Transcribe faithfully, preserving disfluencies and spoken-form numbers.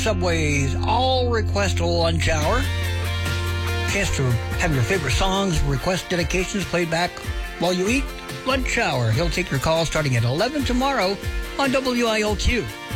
Subway's All Request Lunch Hour. Chance to have your favorite songs, request dedications played back while you eat. Lunch Hour. He'll take your call starting at eleven tomorrow on W I L Q.